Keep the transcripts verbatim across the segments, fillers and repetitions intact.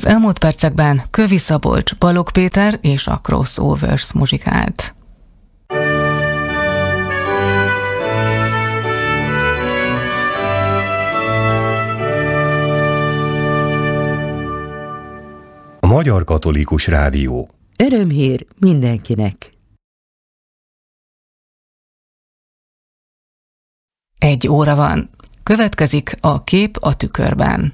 elmúlt percekben Kövi Szabolcs, Balogh Péter és a Crossovers muzsikált. A Magyar Katolikus Rádió. Örömhír mindenkinek. Egy óra van. Következik a Kép a tükörben.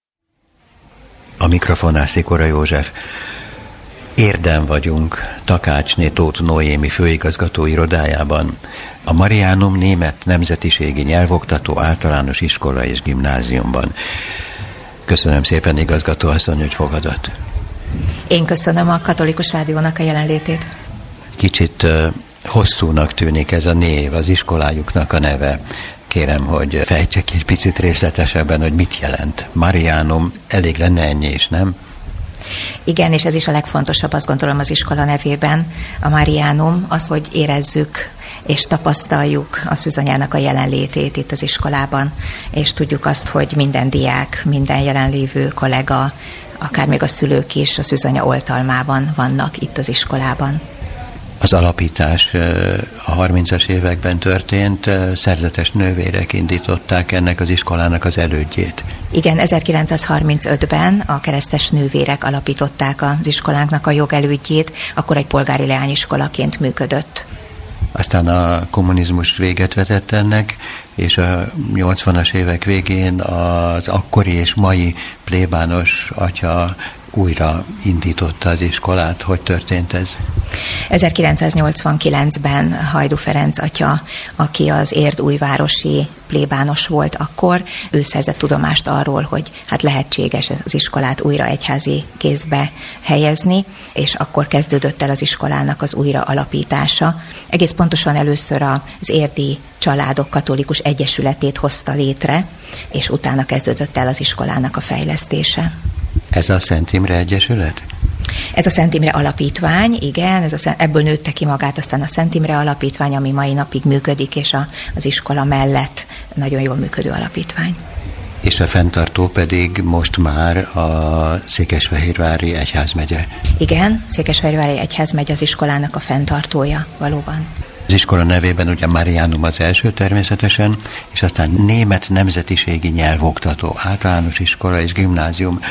A mikrofonnál Szikora József. Érden vagyunk, Takácsné Tóth Noémi főigazgató irodájában, a Mariánum Német Nemzetiségi Nyelvoktató Általános Iskola és Gimnáziumban. Köszönöm szépen, igazgató asszony, hogy fogadott. Én köszönöm a Katolikus Rádiónak a jelenlétét. Kicsit uh, hosszúnak tűnik ez a név, az iskolájuknak a neve. Kérem, hogy fejtse ki egy picit részletesebben, hogy mit jelent. Mariánum, elég lenne ennyi is, nem? Igen, és ez is a legfontosabb, azt gondolom, az iskola nevében. A Mariánum az, hogy érezzük és tapasztaljuk a szűzanyának a jelenlétét itt az iskolában, és tudjuk azt, hogy minden diák, minden jelenlévő kollega, akár még a szülők is a szűzanya oltalmában vannak itt az iskolában. Az alapítás a harmincas években történt, szerzetes nővérek indították ennek az iskolának az elődjét. Igen, ezerkilencszázharmincötben a keresztes nővérek alapították az iskolánknak a jogelődjét, akkor egy polgári leányiskolaként működött. Aztán a kommunizmus véget vetett ennek, és a nyolcvanas évek végén az akkori és mai plébános atya újra indította az iskolát. Hogy történt ez? ezerkilencszáznyolcvankilencben Hajdú Ferenc atya, aki az érdújvárosi plébános volt akkor, ő szerzett tudomást arról, hogy hát lehetséges az iskolát újra egyházi kézbe helyezni, és akkor kezdődött el az iskolának az újra alapítása. Egész pontosan először az érdi családok katolikus egyesületét hozta létre, és utána kezdődött el az iskolának a fejlesztése. Ez a Szent Imre Egyesület? Ez a Szent Imre Alapítvány, igen, ez a, ebből nőtte ki magát aztán a Szent Imre Alapítvány, ami mai napig működik, és a, az iskola mellett nagyon jól működő alapítvány. És a fenntartó pedig most már a Székesfehérvári Egyházmegye. Igen, Székesfehérvári Egyházmegye az iskolának a fenntartója valóban. Az iskola nevében ugye Mariánum az első természetesen, és aztán Német Nemzetiségi Nyelvoktató Általános Iskola és Gimnázium.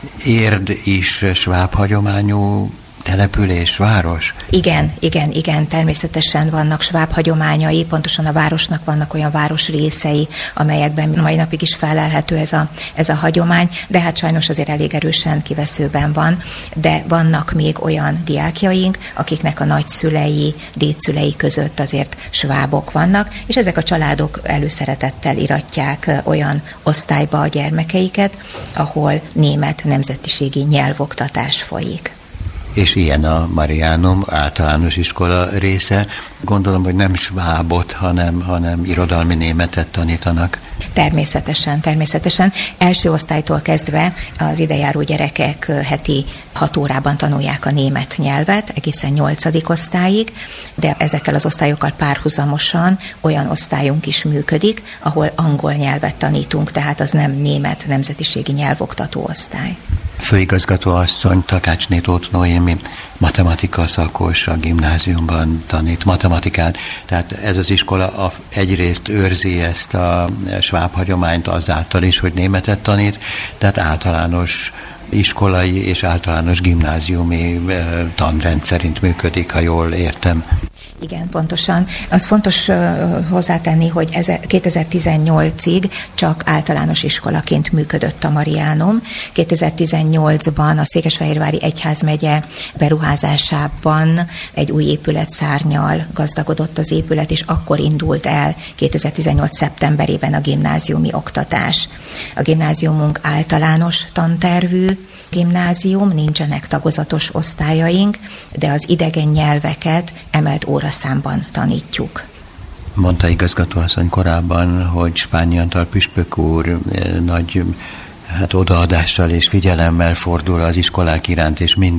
Érd is sváb hagyományú település, város? Igen, igen, igen, természetesen vannak sváb hagyományai, pontosan a városnak vannak olyan városrészei, amelyekben mai napig is felelhető ez a, ez a hagyomány, de hát sajnos azért elég erősen kiveszőben van, de vannak még olyan diákjaink, akiknek a nagyszülei, dédszülei között azért svábok vannak, és ezek a családok előszeretettel iratják olyan osztályba a gyermekeiket, ahol német nemzetiségi nyelvoktatás folyik. És ilyen a Mariánum általános iskola része. Gondolom, hogy nem svábot, hanem, hanem irodalmi németet tanítanak. Természetesen, természetesen. Első osztálytól kezdve az idejáró gyerekek heti hat órában tanulják a német nyelvet, egészen nyolcadik osztályig, de ezekkel az osztályokkal párhuzamosan olyan osztályunk is működik, ahol angol nyelvet tanítunk, tehát az nem német nemzetiségi nyelvoktató osztály. Főigazgató asszony, Takácsné Tóth Noémi, matematika szakos, a gimnáziumban tanít matematikát, tehát ez az iskola egyrészt őrzi ezt a sváb hagyományt azáltal is, hogy németet tanít, de hát általános iskolai és általános gimnáziumi tanrendszerint működik, ha jól értem. Igen, pontosan. Az fontos uh, hozzátenni, hogy kétezer-tizennyolcig csak általános iskolaként működött a Mariánum. kétezer-tizennyolcban a Székesfehérvári Egyházmegye beruházásában egy új épületszárnnyal gazdagodott az épület, és akkor indult el kétezer-tizennyolc szeptemberében a gimnáziumi oktatás. A gimnáziumunk általános tantervű gimnázium, nincsenek tagozatos osztályaink, de az idegen nyelveket emelt óraszámban tanítjuk. Mondta igazgatóasszony korábban, hogy Spányi Antal püspök úr nagy hát odaadással és figyelemmel fordul az iskolák iránt, és mindig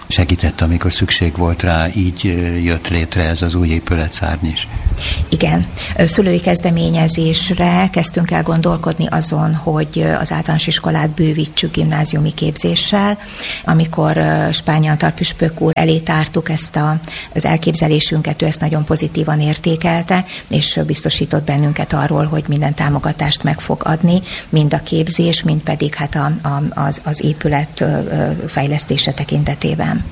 segített, amikor szükség volt rá, így jött létre ez az új épületszárny is. Igen. Szülői kezdeményezésre kezdtünk el gondolkodni azon, hogy az általános iskolát bővítsük gimnáziumi képzéssel. Amikor Spányi Antal püspök úr elé tártuk ezt a, az elképzelésünket, ő ezt nagyon pozitívan értékelte, és biztosított bennünket arról, hogy minden támogatást meg fog adni, mind a képzés, mind pedig hát a, a, az, az épület fejlesztése tekintetében.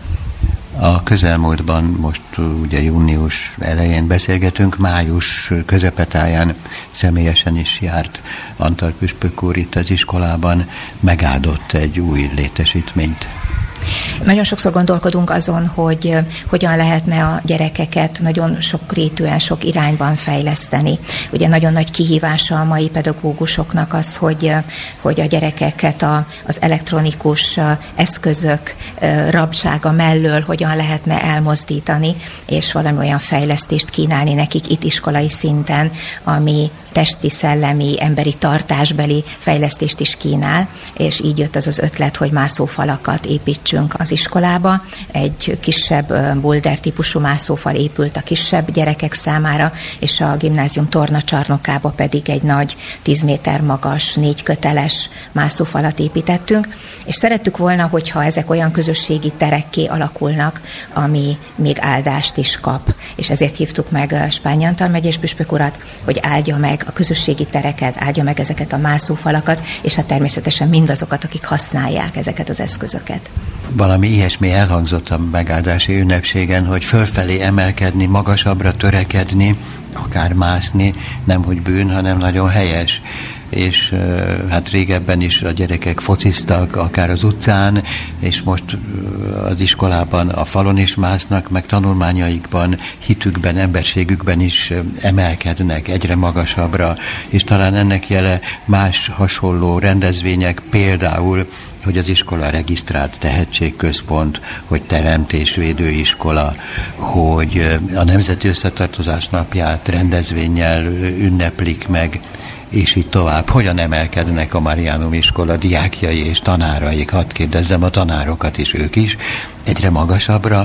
A közelmúltban, most ugye június elején beszélgetünk, május közepetáján személyesen is járt Antal püspök úr itt az iskolában, megáldott egy új létesítményt. Nagyon sokszor gondolkodunk azon, hogy hogyan lehetne a gyerekeket nagyon sokrétűen, sok irányban fejleszteni. Ugye nagyon nagy kihívása a mai pedagógusoknak az, hogy, hogy a gyerekeket a, az elektronikus eszközök rabsága mellől hogyan lehetne elmozdítani, és valami olyan fejlesztést kínálni nekik itt iskolai szinten, ami testi, szellemi, emberi tartásbeli fejlesztést is kínál, és így jött az az ötlet, hogy mászófalakat építsünk az iskolába. Egy kisebb boulder típusú mászófal épült a kisebb gyerekek számára, és a gimnázium tornacsarnokába pedig egy nagy tíz méter magas, négy köteles mászófalat építettünk, és szerettük volna, hogyha ezek olyan közösségi terekké alakulnak, ami még áldást is kap. És ezért hívtuk meg Spányi Antal megyés püspök urat, hogy áldja meg a közösségi tereket, áldja meg ezeket a mászófalakat, és hát természetesen mindazokat, akik használják ezeket az eszközöket. Valami ilyesmi elhangzott a megáldási ünnepségen, hogy fölfelé emelkedni, magasabbra törekedni, akár mászni, nem hogy bűn, hanem nagyon helyes. És hát régebben is a gyerekek fociztak, akár az utcán, és most az iskolában a falon is másznak, meg tanulmányaikban, hitükben, emberségükben is emelkednek egyre magasabbra, és talán ennek jele más hasonló rendezvények, például hogy az iskola regisztrált tehetségközpont, hogy teremtésvédő iskola, hogy a Nemzeti Összetartozás napját rendezvénnyel ünneplik meg, és így tovább. Hogyan emelkednek a Marianum iskola diákjai és tanáraik? Hadd kérdezzem a tanárokat is, ők is egyre magasabbra,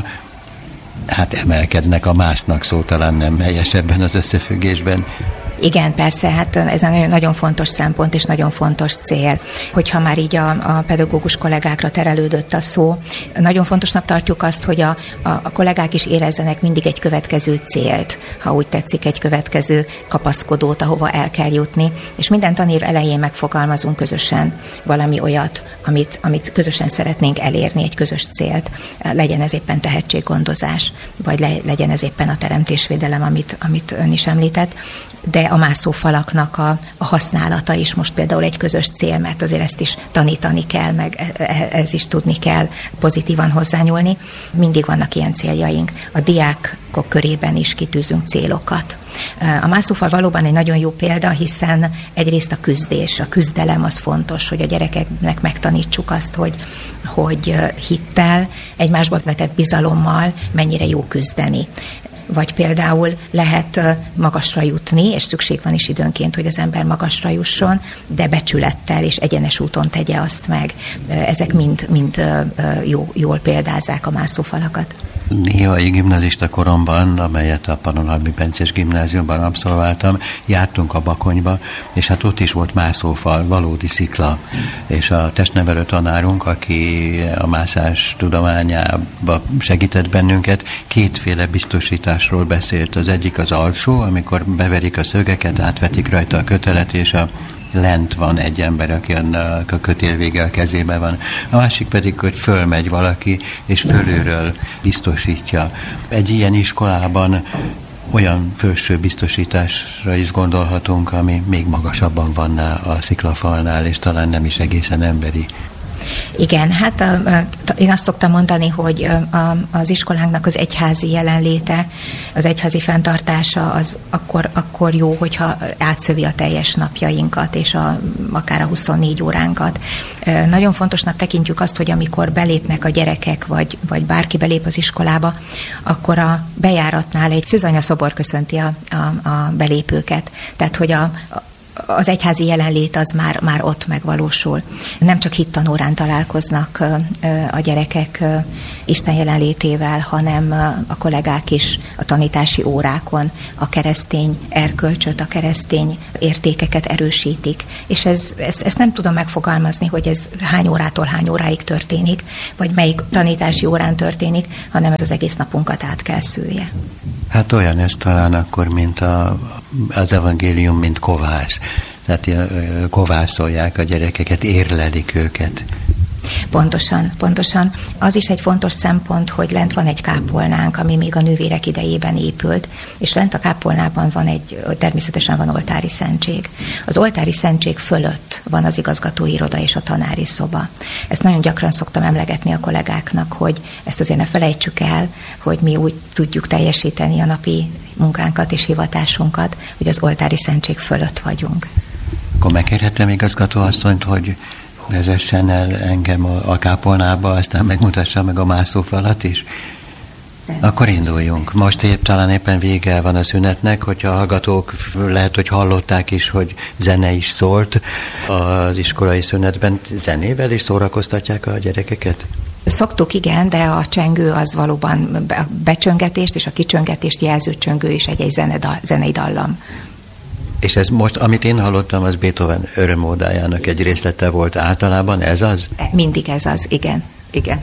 hát emelkednek, a másznak szó talán nem helyes ebben az összefüggésben. Igen, persze, hát ez egy nagyon fontos szempont és nagyon fontos cél, hogyha már így a, a pedagógus kollégákra terelődött a szó. Nagyon fontosnak tartjuk azt, hogy a, a, a kollégák is érezzenek mindig egy következő célt, ha úgy tetszik, egy következő kapaszkodót, ahova el kell jutni, és minden tanév elején megfogalmazunk közösen valami olyat, amit, amit közösen szeretnénk elérni, egy közös célt. Legyen ez éppen tehetséggondozás, vagy le, legyen ez éppen a teremtésvédelem, amit, amit ön is említett, de a mászófalaknak a, a használata is most például egy közös cél, mert azért ezt is tanítani kell, meg ez is tudni kell pozitívan hozzányúlni. Mindig vannak ilyen céljaink. A diákok körében is kitűzünk célokat. A mászófal valóban egy nagyon jó példa, hiszen egyrészt a küzdés, a küzdelem az fontos, hogy a gyerekeknek megtanítsuk azt, hogy, hogy hittel, egymásba vetett bizalommal mennyire jó küzdeni. Vagy például lehet magasra jutni, és szükség van is időnként, hogy az ember magasra jusson, de becsülettel és egyenes úton tegye azt meg. Ezek mind, mind jó, jól példázzák a mászófalakat. Néhai gimnazista koromban, amelyet a Pannonhalmi Bencés gimnáziumban abszolváltam, jártunk a Bakonyba, és hát ott is volt mászófal, valódi szikla, és a testnevelő tanárunk, aki a mászás tudományába segített bennünket, kétféle biztosításról beszélt. Az egyik az alsó, amikor beverik a szögeket, átvetik rajta a kötelet, és a lent van egy ember, aki a kötélvége a kezében van. A másik pedig, hogy fölmegy valaki, és fölülről biztosítja. Egy ilyen iskolában olyan felső biztosításra is gondolhatunk, ami még magasabban van a sziklafalnál, és talán nem is egészen emberi. Igen, hát a, a, én azt szoktam mondani, hogy a, az iskolánknak az egyházi jelenléte, az egyházi fenntartása az akkor, akkor jó, hogyha átszövi a teljes napjainkat, és a, akár a huszonnégy óránkat. Nagyon fontosnak tekintjük azt, hogy amikor belépnek a gyerekek, vagy, vagy bárki belép az iskolába, akkor a bejáratnál egy szűzanya szobor köszönti a, a, a belépőket. Tehát, hogy a, a az egyházi jelenlét az már, már ott megvalósul. Nem csak hittanórán találkoznak a gyerekek Isten jelenlétével, hanem a kollégák is a tanítási órákon a keresztény erkölcsöt, a keresztény értékeket erősítik. És ez, ez, ezt nem tudom megfogalmazni, hogy ez hány órától hány óráig történik, vagy melyik tanítási órán történik, hanem ez az egész napunkat át kell szülje. Hát olyan ez talán akkor, mint a, az evangélium, mint kovász. Tehát kovászolják a gyerekeket, érlelik őket. Pontosan, pontosan. Az is egy fontos szempont, hogy lent van egy kápolnánk, ami még a nővérek idejében épült, és lent a kápolnában van egy, természetesen van oltári szentség. Az oltári szentség fölött van az igazgatói iroda és a tanári szoba. Ezt nagyon gyakran szoktam emlegetni a kollégáknak, hogy ezt azért ne felejtsük el, hogy mi úgy tudjuk teljesíteni a napi munkánkat és hivatásunkat, hogy az oltári szentség fölött vagyunk. Akkor megkérhetem igazgatóasszonyt, hogy vezessen el engem a kápolnába, aztán megmutassa meg a mászófalat is. Akkor induljunk. Most épp talán éppen vége van a szünetnek, hogyha a hallgatók lehet, hogy hallották is, hogy zene is szólt az iskolai szünetben. Zenével is szórakoztatják a gyerekeket? Szoktuk, igen, de a csengő az valóban a becsöngetést és a kicsöngetést jelző csöngő is egy-egy zenedal, zenei dallam. És ez most, amit én hallottam, az Beethoven örömódájának egy részlete volt általában, ez az? Mindig ez az, igen, igen.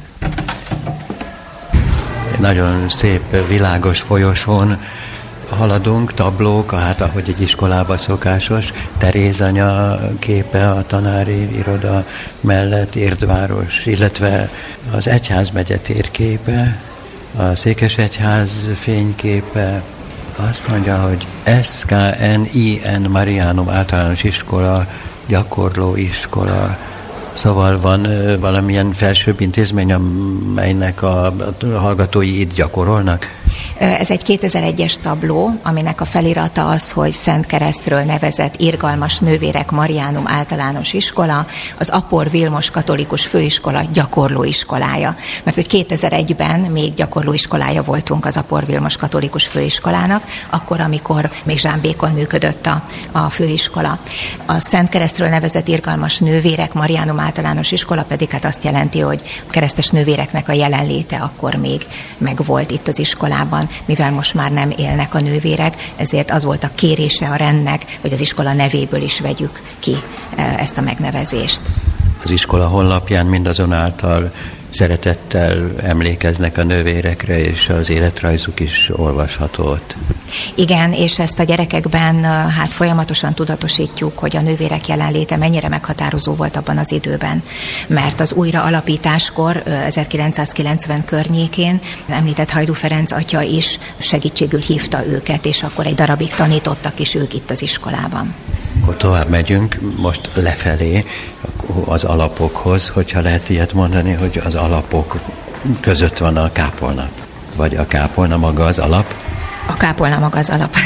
Nagyon szép, világos folyosón haladunk, tablók, hát ahogy egy iskolában szokásos, Teréz anya képe a tanári iroda mellett, Érdváros, illetve az egyházmegye térképe, a Székesegyház fényképe. Azt mondja, hogy es ká en i en Marianum általános iskola, gyakorló iskola. Szóval van valamilyen felsőbb intézmény, amelynek a hallgatói itt gyakorolnak? Ez egy kétezer-egyes tabló, aminek a felirata az, hogy Szent Keresztről nevezett Irgalmas Nővérek Marianum általános iskola, az Apor Vilmos katolikus főiskola gyakorlóiskolája. Mert hogy kétezer-egyben még gyakorlóiskolája voltunk az Apor Vilmos katolikus főiskolának, akkor, amikor még Zsámbékon működött a, a főiskola. A Szent Keresztről nevezett Irgalmas Nővérek Marianum általános iskola pedig hát azt jelenti, hogy a keresztes nővéreknek a jelenléte akkor még megvolt itt az iskolában, mivel most már nem élnek a nővérek, ezért az volt a kérése a rendnek, hogy az iskola nevéből is vegyük ki ezt a megnevezést. Az iskola honlapján mindazonáltal szeretettel emlékeznek a nővérekre, és az életrajzuk is olvasható ott. Igen, és ezt a gyerekekben hát folyamatosan tudatosítjuk, hogy a nővérek jelenléte mennyire meghatározó volt abban az időben, mert az újraalapításkor ezerkilencszázkilencven környékén említett Hajdú Ferenc atya is segítségül hívta őket, és akkor egy darabig tanítottak is ők itt az iskolában. Akkor tovább megyünk, most lefelé az alapokhoz, hogyha lehet ilyet mondani, hogy az alapok között van a kápolna. Vagy a kápolna maga az alap? A kápolna maga az alap.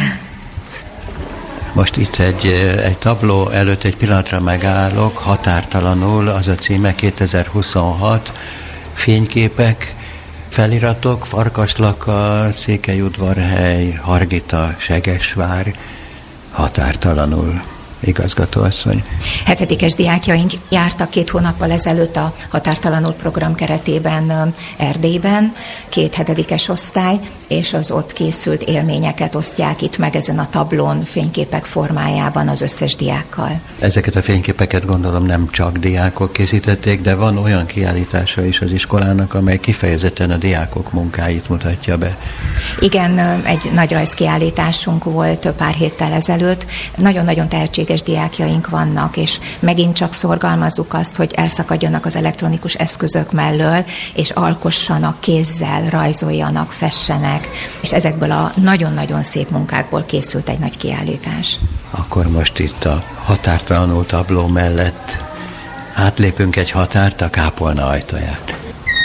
Most itt egy, egy tabló előtt egy pillanatra megállok, Határtalanul, az a címe kétezer-huszonhat, fényképek, feliratok, Farkaslaka, Székelyudvarhely, Hargita, Segesvár, Határtalanul. Igazgatóasszony. Hetedikes diákjaink jártak két hónappal ezelőtt a Határtalanul program keretében Erdélyben, két hetedikes osztály, és az ott készült élményeket osztják itt meg ezen a tablón fényképek formájában az összes diákkal. Ezeket a fényképeket gondolom nem csak diákok készítették, de van olyan kiállítása is az iskolának, amely kifejezetten a diákok munkáit mutatja be. Igen, egy nagy rajzkiállításunk volt pár héttel ezelőtt. Nagyon-nagyon tehetséges diákjaink vannak, és megint csak szorgalmazzuk azt, hogy elszakadjanak az elektronikus eszközök mellől, és alkossanak kézzel, rajzoljanak, fessenek, és ezekből a nagyon-nagyon szép munkákból készült egy nagy kiállítás. Akkor most itt a Határtalanul tabló mellett átlépünk egy határt, a kápolna ajtaját.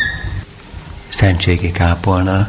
Szentségi kápolna,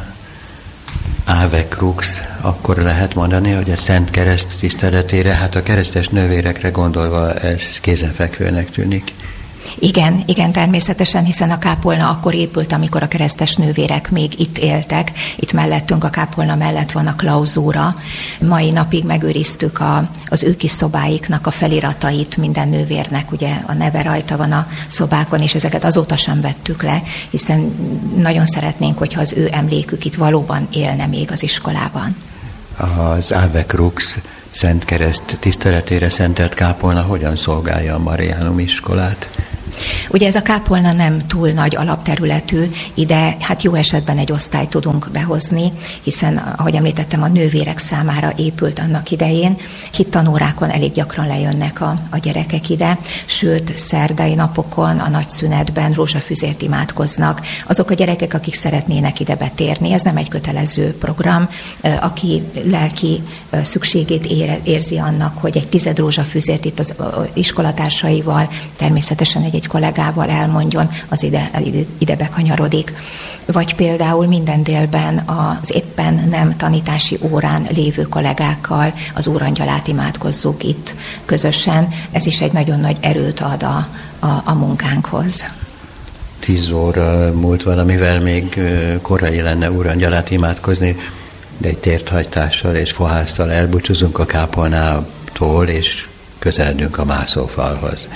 Ave Crux, akkor lehet mondani, hogy a Szent Kereszt tiszteletére, hát a keresztes nővérekre gondolva ez kézenfekvőnek tűnik. Igen, igen, természetesen, hiszen a kápolna akkor épült, amikor a keresztes nővérek még itt éltek. Itt mellettünk, a kápolna mellett van a klauzúra. Mai napig megőriztük a, az ő kis szobáiknak a feliratait, minden nővérnek ugye a neve rajta van a szobákon, és ezeket azóta sem vettük le, hiszen nagyon szeretnénk, hogyha az ő emlékük itt valóban élne még az iskolában. Az Ave Crux Szent Kereszt tiszteletére szentelt kápolna hogyan szolgálja a Mariánum iskolát? Ugye ez a kápolna nem túl nagy alapterületű, ide hát jó esetben egy osztályt tudunk behozni, hiszen, ahogy említettem, a nővérek számára épült annak idején. Hittanórákon elég gyakran lejönnek a, a gyerekek ide, sőt, szerdai napokon, a nagy szünetben rózsafüzért imádkoznak. Azok a gyerekek, akik szeretnének ide betérni, ez nem egy kötelező program, aki lelki szükségét érzi annak, hogy egy tized rózsafüzért itt az iskolatársaival, természetesen egy egy kollégával elmondjon, az ide, ide bekanyarodik. Vagy például minden délben az éppen nem tanítási órán lévő kollégákkal az Úrangyalát imádkozzuk itt közösen. Ez is egy nagyon nagy erőt ad a, a, a munkánkhoz. Tíz óra múlt valamivel még korai lenne Úrangyalát imádkozni, de egy térthajtással és fohásszal elbúcsúzunk a kápolnától, és közeledünk a mászófalhoz.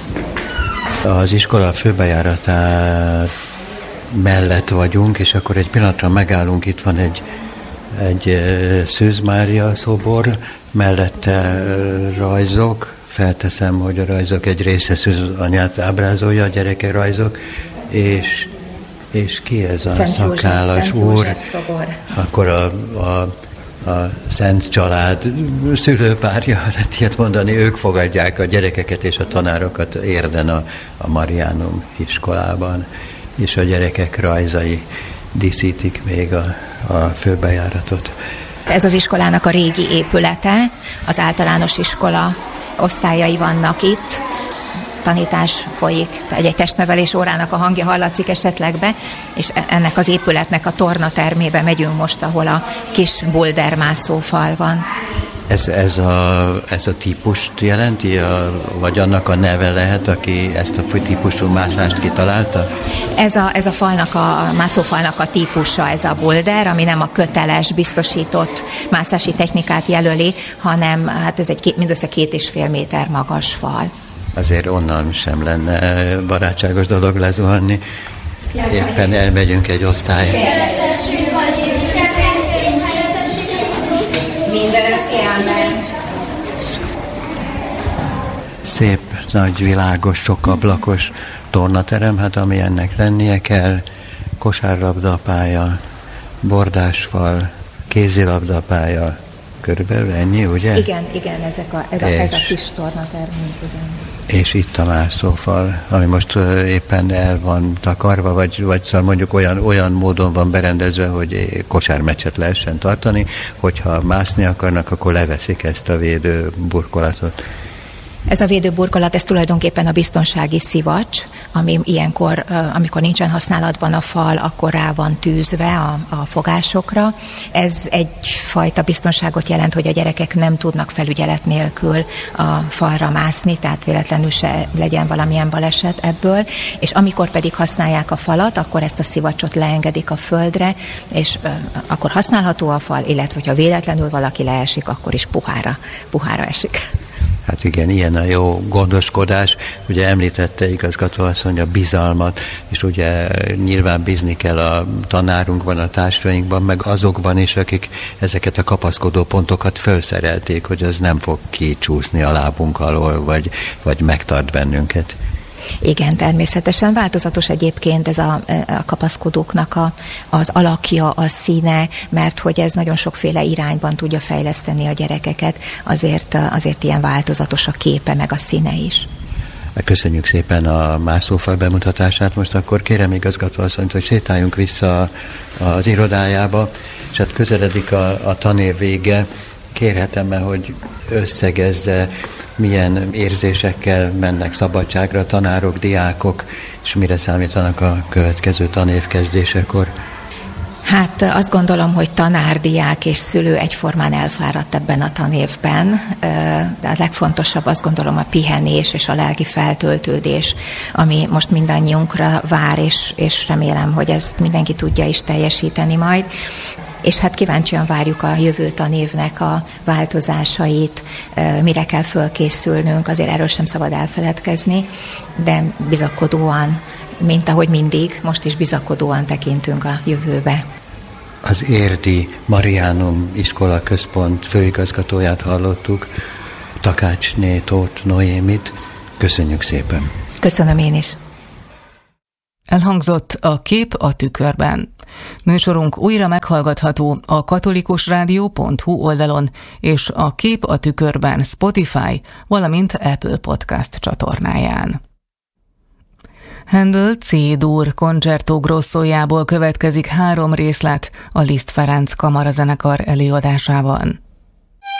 Az iskola főbejáratá mellett vagyunk, és akkor egy pillanatra megállunk, itt van egy, egy Szűz Mária szobor, mellette rajzok, felteszem, hogy a rajzok egy része Szűz anyát ábrázolja, a gyereke rajzok, és, és ki ez a Szent szakállas József, úr? Szent szobor. Akkor a, a a Szent Család szülőpárja, lehet ilyet mondani, ők fogadják a gyerekeket és a tanárokat Érden a, a Mariánum iskolában, és a gyerekek rajzai díszítik még a, a főbejáratot. Ez az iskolának a régi épülete, az általános iskola osztályai vannak itt, tanítás folyik, egy testnevelés órának a hangja hallatszik esetleg be, és ennek az épületnek a tornatermébe megyünk most, ahol a kis bouldermászófal van. Ez, ez, a, ez a típust jelenti, a, vagy annak a neve lehet, aki ezt a típusú mászást kitalálta? Ez a, ez a falnak, a mászófalnak a típusa, ez a boulder, ami nem a köteles, biztosított mászási technikát jelöli, hanem hát ez egy mindössze két és fél méter magas fal. Azért onnan sem lenne barátságos dolog lezuhanni. Éppen elmegyünk egy osztályra. Szép, nagy, világos, sok ablakos tornaterem, hát ami ennek lennie kell. Kosárlabdapálya, bordásfal, kézilabdapálya, körülbelül ennyi, ugye? Igen, igen, ezek a, ez, a, ez a kis tornatermünk, igen. És itt a mászófal, ami most éppen el van takarva, vagy, vagy szóval mondjuk olyan, olyan módon van berendezve, hogy kosármeccset lehessen tartani, hogyha mászni akarnak, akkor leveszik ezt a védő burkolatot. Ez a védőburkolat, ez tulajdonképpen a biztonsági szivacs, ami ilyenkor, amikor nincsen használatban a fal, akkor rá van tűzve a, a fogásokra. Ez egyfajta biztonságot jelent, hogy a gyerekek nem tudnak felügyelet nélkül a falra mászni, tehát véletlenül se legyen valamilyen baleset ebből, és amikor pedig használják a falat, akkor ezt a szivacsot leengedik a földre, és akkor használható a fal, illetve ha véletlenül valaki leesik, akkor is puhára, puhára esik. Hát igen, ilyen a jó gondoskodás. Ugye említette igazgatóasszony a bizalmat, és ugye nyilván bízni kell a tanárunkban, a társainkban, meg azokban is, akik ezeket a kapaszkodó pontokat felszerelték, hogy az nem fog kicsúszni a lábunk alól, vagy, vagy megtart bennünket. Igen, természetesen változatos egyébként ez a, a kapaszkodóknak a, az alakja, a színe, mert hogy ez nagyon sokféle irányban tudja fejleszteni a gyerekeket, azért, azért ilyen változatos a képe, meg a színe is. Köszönjük szépen a mászófal bemutatását. Most akkor kérem igazgatóasszonyt, hogy sétáljunk vissza az irodájába, és hát közeledik a, a tanév vége. Kérhetem-e, hogy összegezze, milyen érzésekkel mennek szabadságra a tanárok, diákok, és mire számítanak a következő tanév kezdésekor? Hát azt gondolom, hogy tanár, diák és szülő egyformán elfáradt ebben a tanévben, de a legfontosabb azt gondolom a pihenés és a lelki feltöltődés, ami most mindannyiunkra vár, és, és remélem, hogy ezt mindenki tudja is teljesíteni majd. És hát kíváncsian várjuk a jövő tanévnek a változásait, mire kell fölkészülnünk, azért erről sem szabad elfeledkezni, de bizakodóan, mint ahogy mindig, most is bizakodóan tekintünk a jövőbe. Az érdi Mariánum Iskola Központ főigazgatóját hallottuk, Takácsné Tóth Noémit. Köszönjük szépen! Köszönöm én is! Elhangzott a Kép a tükörben. Műsorunk újra meghallgatható a katolikusrádió pont hu oldalon és a Kép a tükörben Spotify, valamint Apple Podcast csatornáján. Handel C-dur Concerto Grossójából következik három részlet a Liszt Ferenc kamarazenekar előadásában.